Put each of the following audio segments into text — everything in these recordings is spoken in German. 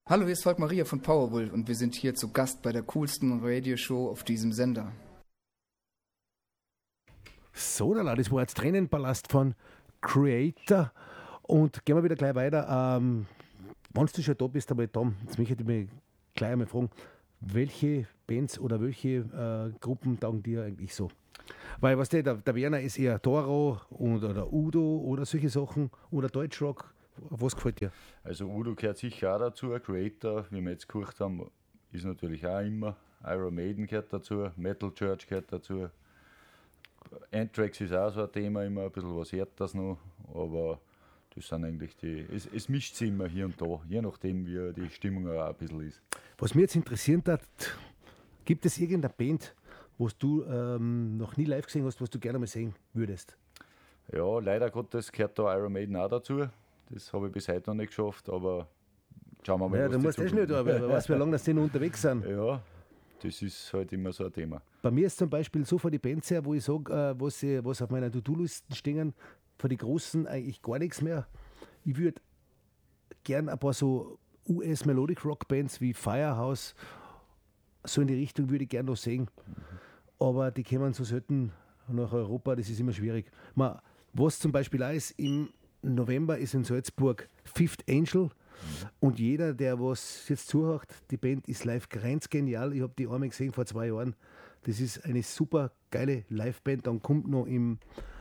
Hallo, hier ist Volk Maria von Powerwolf und wir sind hier zu Gast bei der coolsten Radioshow auf diesem Sender. So, das war jetzt Tränenpalast von Creator. Und gehen wir wieder gleich weiter. Wenn du schon da bist, aber Tom, jetzt möchte ich mich gleich einmal fragen, welche Bands oder welche Gruppen taugen dir eigentlich so? Weil, weißt du, der Werner ist eher Toro oder Udo oder solche Sachen oder Deutschrock. Was gefällt dir? Also Udo gehört sicher auch dazu, Creator, wie wir jetzt gehört haben, ist natürlich auch immer. Iron Maiden gehört dazu, Metal Church gehört dazu. Anthrax ist auch so ein Thema, immer ein bisschen was hört das noch, aber das sind eigentlich es mischt sich immer hier und da, je nachdem wie die Stimmung auch ein bisschen ist. Was mich jetzt interessieren hat, gibt es irgendeine Band, was du noch nie live gesehen hast, was du gerne mal sehen würdest? Ja, leider Gottes gehört da Iron Maiden auch dazu. Das habe ich bis heute noch nicht geschafft, aber schauen wir mal, ja, was du musst eh schnell da, weil weißt, wie lange das die noch unterwegs sind. Ja, das ist halt immer so ein Thema. Bei mir ist zum Beispiel so von den Bands her, wo ich sage, was auf meiner To-Do-Listen stehen, von den Großen eigentlich gar nichts mehr. Ich würde gern ein paar so US-Melodic-Rock-Bands wie Firehouse, so in die Richtung würde ich gerne noch sehen. Aber die kommen so selten nach Europa, das ist immer schwierig. Was zum Beispiel auch ist, im November ist in Salzburg Fifth Angel und jeder, der was jetzt zuhört, die Band ist live ganz genial. Ich habe die einmal gesehen vor 2 Jahren. Das ist eine super geile Liveband. Dann kommt noch im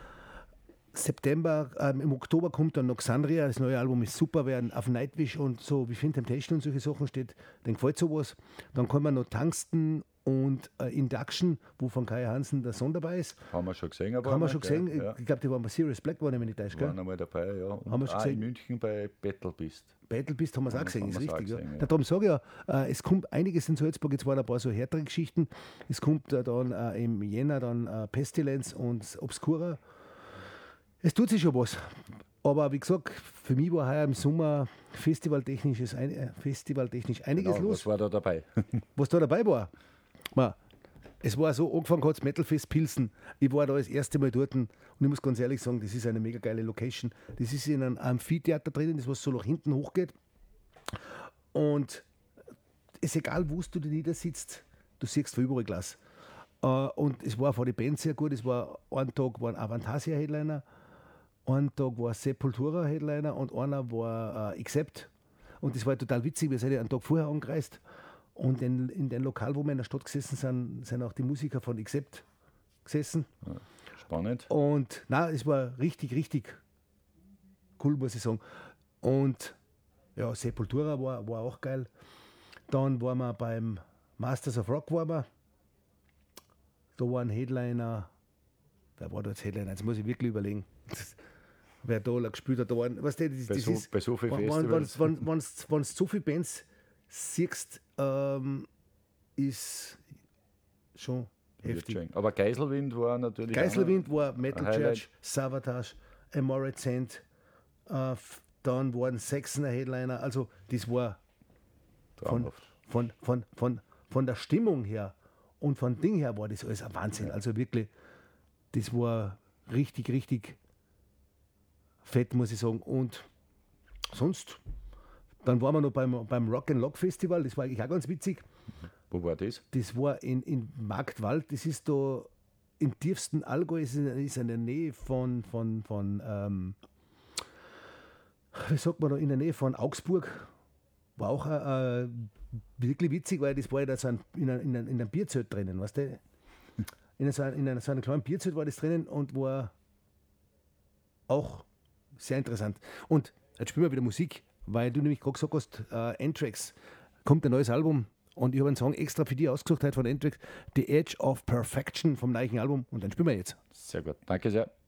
Oktober kommt dann noch Xandria, das neue Album ist super, werden auf Nightwish und so wie Temptation und solche Sachen steht, dann gefällt sowas. Dann kann man noch Tungsten und Induction, wo von Kai Hansen der Song dabei ist. Haben wir schon gesehen. Haben wir schon gesehen. Ja. Ich glaube, die waren bei Sirius Black, waren nämlich nicht täuscht, gell? Waren einmal dabei, ja. Und haben wir schon gesehen. in München bei Battle Beast. Battle Beast haben wir es auch gesehen, ist richtig. Gesehen, ja. Darum sage ich ja, es kommt einiges in Salzburg, jetzt waren ein paar so härtere Geschichten. Es kommt dann im Jänner dann Pestilence und Obscura. Es tut sich schon was. Aber wie gesagt, für mich war heuer im Sommer festivaltechnisch einiges los. Was war da dabei? Was da dabei war? Es war so, angefangen hat Metalfest Pilsen. Ich war da das erste Mal dort und ich muss ganz ehrlich sagen, das ist eine mega geile Location. Das ist in einem Amphitheater drinnen, das was so nach hinten hochgeht. Und es ist egal, wo du niedersitzt, du siehst von überall Glas. Und es war von den Bands sehr gut. Es war einen Tag war ein Avantasia-Headliner, einen Tag war Sepultura-Headliner und einer war Accept. Und das war total witzig, wir sind ja einen Tag vorher angereist. Und in dem Lokal, wo wir in der Stadt gesessen sind, sind auch die Musiker von Accept gesessen. Ja, spannend. Und es war richtig, richtig cool, muss ich sagen. Und ja, Sepultura war auch geil. Dann waren wir beim Masters of Rock. Da war ein Headliner. Wer war da als Headliner? Jetzt muss ich wirklich überlegen. Wer da gespielt hat. Da waren, weißt du, bei so vielen Festivals. Wenn du so viele Bands siehst, ist schon heftig. Aber Geiselwind war natürlich. Geiselwind war Metal Church, Savatage, Amorecent, dann waren Saxoner Headliner. Also das war von der Stimmung her und von Ding her war das alles ein Wahnsinn. Ja. Also wirklich, das war richtig, richtig fett, muss ich sagen. Und sonst, dann waren wir noch beim Rock and Lock Festival, das war eigentlich auch ganz witzig. Wo war das? Das war in Marktwald, das ist da im tiefsten Allgäu, ist in der Nähe von wie sagt man da, in der Nähe von Augsburg. War auch wirklich witzig, weil das war ja da so in einem Bierzelt drinnen, weißt du? In so einem kleinen Bierzelt war das drinnen und war auch sehr interessant. Und jetzt spielen wir wieder Musik, weil du nämlich gerade gesagt hast, Anthrax, kommt ein neues Album und ich habe einen Song extra für dich ausgesucht heute von Anthrax, The Edge of Perfection vom neuen Album und dann spielen wir jetzt. Sehr gut, danke sehr.